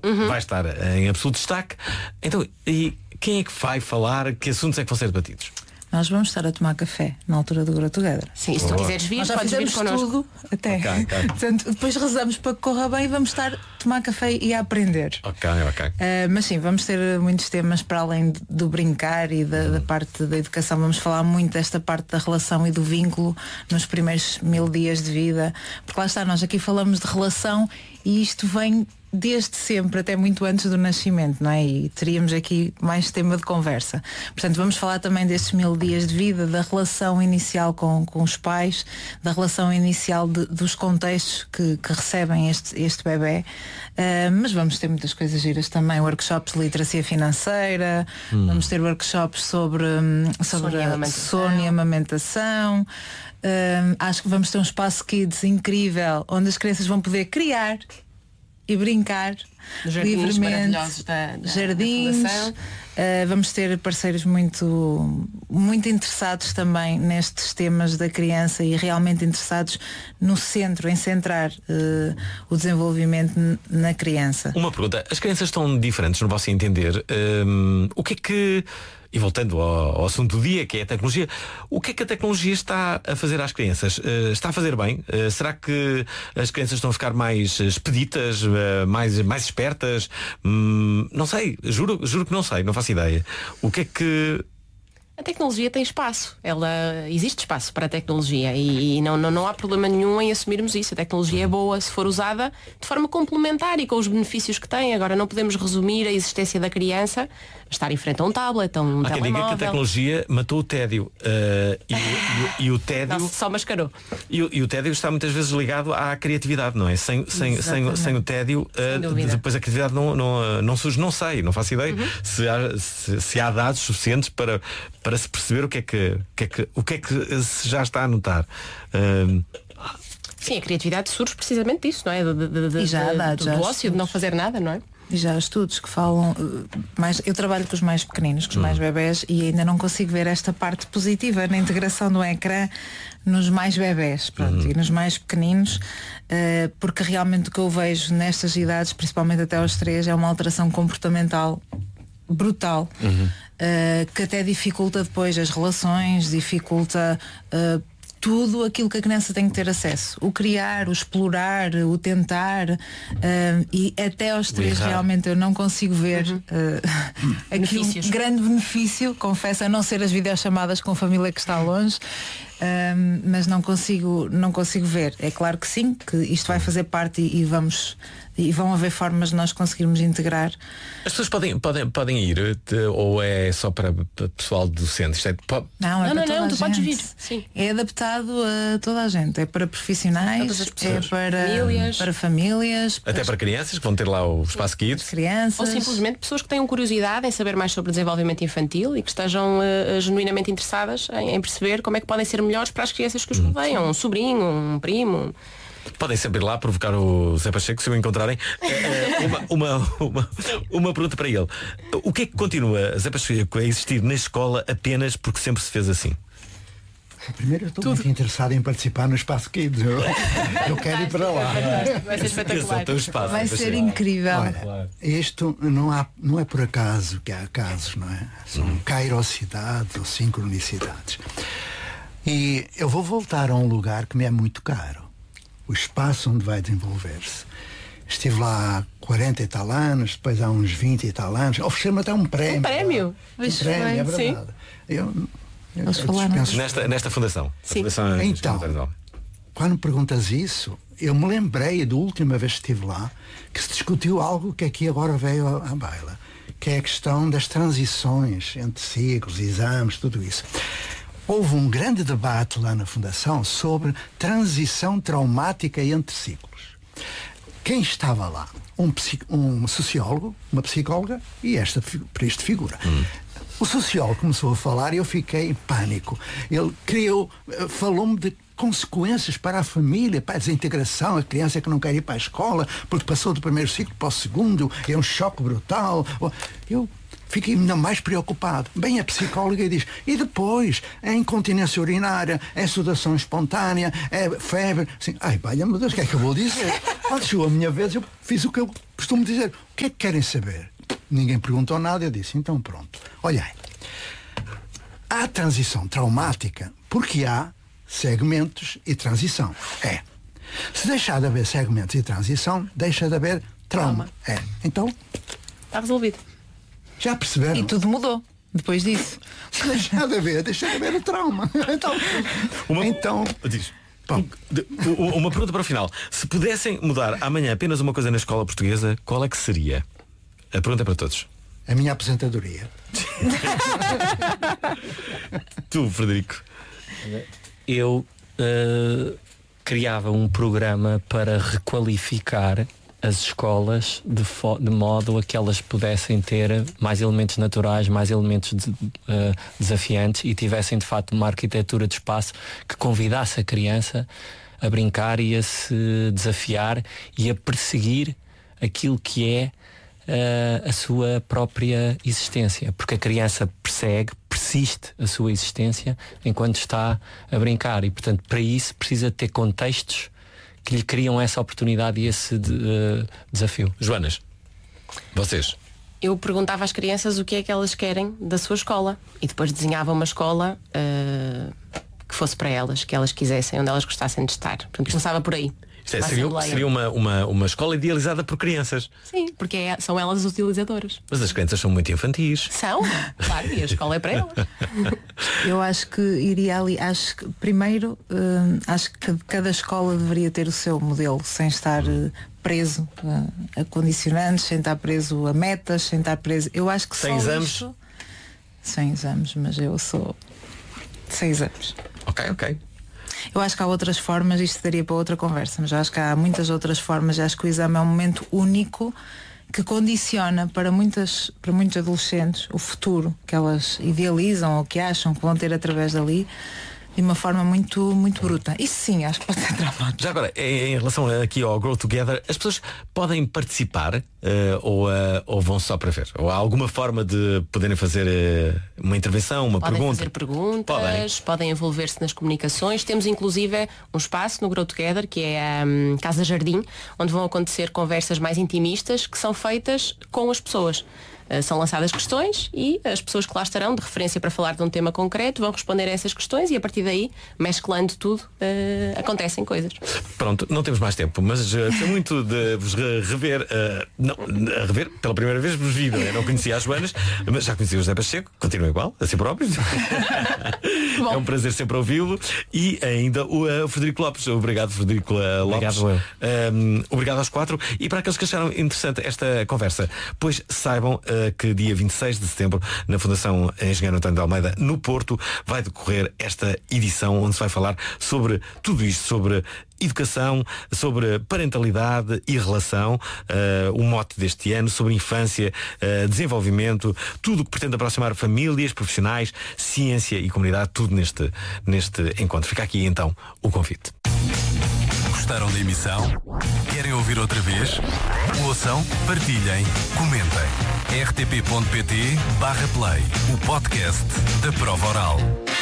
vai estar em absoluto destaque. Então, e quem é que vai falar? Que assuntos é que vão ser debatidos? Nós vamos estar a tomar café na altura do Grow Together. Sim, se tu quiseres vir, nós já podes vir fizemos connosco. tudo até. Ok. Portanto, depois rezamos para que corra bem e vamos estar a tomar café e a aprender. Ok. Mas sim, vamos ter muitos temas para além do brincar e da parte da educação. Vamos falar muito desta parte da relação e do vínculo nos primeiros 1000 dias de vida. Porque lá está, nós aqui falamos de relação e isto vem desde sempre, até muito antes do nascimento, não é? E teríamos aqui mais tema de conversa. Portanto, vamos falar também destes 1000 dias de vida, da relação inicial com os pais, da relação inicial dos contextos que recebem este bebé. Mas vamos ter muitas coisas giras também, workshops de literacia financeira, vamos ter workshops sobre sono e amamentação. Acho que vamos ter um espaço kids incrível, onde as crianças vão poder criar e brincar Jardins maravilhosos da jardins. Fundação. Vamos ter parceiros muito interessados também nestes temas da criança e realmente interessados no centro, em centrar o desenvolvimento na criança. Uma pergunta, as crianças estão diferentes no vosso entender? O que é que, e voltando ao assunto do dia, que é a tecnologia, o que é que a tecnologia está a fazer às crianças? Está a fazer bem? Será que as crianças estão a ficar mais expeditas, mais espertas? Não sei, juro que não sei, não faço ideia. O que é que... A tecnologia tem espaço, existe espaço para a tecnologia e não há problema nenhum em assumirmos isso. A tecnologia é boa se for usada de forma complementar e com os benefícios que tem. Agora não podemos resumir a existência da criança a estar em frente a um tablet, a um Há quem telemóvel. diga que a tecnologia matou o tédio e o tédio... Não, só mascarou. E o tédio está muitas vezes ligado à criatividade, não é? Sem o tédio, depois a criatividade não surge, não sei, não faço ideia se há dados suficientes para se perceber o que é que se já está a notar. Sim, a criatividade surge precisamente disso, não é? E já há dados, do ócio, de não fazer nada, não é? E já há estudos que falam mais. Eu trabalho com os mais pequeninos, com os mais bebés, e ainda não consigo ver esta parte positiva na integração do ecrã nos mais bebés, pronto, e nos mais pequeninos, porque realmente o que eu vejo nestas idades, principalmente até aos 3, é uma alteração comportamental brutal, que até dificulta depois as relações, dificulta tudo aquilo que a criança tem que ter acesso. O criar, o explorar, o tentar, e até aos 3 realmente eu não consigo ver aqui um grande benefício, confesso, a não ser as videochamadas com a família que está longe. Mas não consigo ver. É claro que sim, que isto vai fazer parte e vão haver formas de nós conseguirmos integrar. As pessoas podem ir ou é só para pessoal docente? Isto é, não, para toda a tu podes vir. gente. Sim. É adaptado a toda a gente. É para profissionais, é para famílias, até para crianças que vão ter lá o espaço Kids. Crianças. Ou simplesmente pessoas que tenham curiosidade em saber mais sobre desenvolvimento infantil e que estejam genuinamente interessadas em perceber como é que podem ser melhores para as crianças que os rodeiam. Um sobrinho, um primo. Podem sempre ir lá provocar o Zé Pacheco se o encontrarem. Uma pergunta para ele. O que é que continua, Zé Pacheco, a existir na escola apenas porque sempre se fez assim? Primeiro eu estou muito interessado em participar no Espaço Kids. Eu quero ir para lá. Vai ser espetacular. Vai ser incrível. Olha, isto não é por acaso que há casos, não é? São cairosidades ou sincronicidades. E eu vou voltar a um lugar que me é muito caro. O espaço onde vai desenvolver-se. Estive lá há 40 e tal anos, depois há uns 20 e tal anos. Ofereceram-me até um prémio. Um prémio? É verdade. Nesta fundação. Sim. Fundação então, quando me perguntas isso, eu me lembrei da última vez que estive lá, que se discutiu algo que aqui agora veio à baila, que é a questão das transições entre ciclos, exames, tudo isso. Houve um grande debate lá na Fundação sobre transição traumática entre ciclos. Quem estava lá? Um sociólogo, uma psicóloga e esta figura. O sociólogo começou a falar e eu fiquei em pânico. Ele falou-me de consequências para a família, para a desintegração, a criança que não quer ir para a escola porque passou do primeiro ciclo para o segundo, é um choque brutal. Eu fica ainda mais preocupado. Bem, a psicóloga diz, e depois é incontinência urinária, é sudação espontânea, é febre. Assim, ai, valha-me Deus, o que é que eu vou dizer? Quando chegou a minha vez, eu fiz o que eu costumo dizer. O que é que querem saber? Ninguém perguntou nada, eu disse, então pronto. Olha, há transição traumática porque há segmentos e transição. Se deixar de haver segmentos e transição, deixa de haver trauma. Então, está resolvido. Já perceberam? E tudo mudou depois disso. Se deixar de haver o trauma. Diz. Bom, uma pergunta para o final. Se pudessem mudar amanhã apenas uma coisa na escola portuguesa, qual é que seria? A pergunta é para todos. A minha aposentadoria. Tu, Frederico. Eu criava um programa para requalificar as escolas de modo a que elas pudessem ter mais elementos naturais, mais elementos desafiantes e tivessem de facto uma arquitetura de espaço que convidasse a criança a brincar e a se desafiar e a perseguir aquilo que é a sua própria existência, porque a criança persiste a sua existência enquanto está a brincar e portanto para isso precisa ter contextos que lhe criam essa oportunidade e esse desafio. Joanas, vocês? Eu perguntava às crianças o que é que elas querem da sua escola e depois desenhava uma escola que fosse para elas, que elas quisessem, onde elas gostassem de estar. Portanto, começava por aí. Seria uma escola idealizada por crianças. Sim, porque são elas as utilizadoras. Mas as crianças são muito infantis. São, claro, e a escola é para elas. Eu acho que iria ali, acho que primeiro acho que cada escola deveria ter o seu modelo, sem estar preso a condicionantes, sem estar preso a metas, sem estar preso. Eu acho que sem exames. Isso, sem exames, mas eu sou sem exames. Ok. Eu acho que há outras formas, isto daria para outra conversa, mas eu acho que há muitas outras formas. Eu acho que o exame é um momento único que condiciona para muitos adolescentes o futuro que elas idealizam ou que acham que vão ter através dali de uma forma muito, muito bruta. Isso sim, acho que pode ser traumático. Já agora, em relação aqui ao Grow Together, as pessoas podem participar ou vão só para ver? Ou há alguma forma de poderem fazer uma intervenção, uma pergunta? Podem fazer perguntas, podem envolver-se nas comunicações. Temos inclusive um espaço no Grow Together, que é a Casa Jardim, onde vão acontecer conversas mais intimistas que são feitas com as pessoas. São lançadas questões e as pessoas que lá estarão de referência para falar de um tema concreto vão responder a essas questões e a partir daí, mesclando tudo, acontecem coisas. Pronto, não temos mais tempo, mas gostei muito de vos rever. Rever, pela primeira vez vos vi, não conhecia as Joanas, mas já conhecia o José Pacheco, continua igual, assim próprio. É um prazer sempre ouvi-lo. E ainda o Frederico Lopes. Obrigado, Frederico Lopes. Obrigado, obrigado aos quatro. E para aqueles que acharam interessante esta conversa, pois saibam que dia 26 de setembro, na Fundação Engenheiro António de Almeida, no Porto, vai decorrer esta edição onde se vai falar sobre tudo isto, sobre educação, sobre parentalidade e relação, o mote deste ano, sobre infância, desenvolvimento, tudo o que pretende aproximar famílias, profissionais, ciência e comunidade, tudo neste encontro. Fica aqui então o convite. Gostaram da emissão? Querem ouvir outra vez? Ouçam, partilhem, comentem. rtp.pt/play, o podcast da Prova Oral.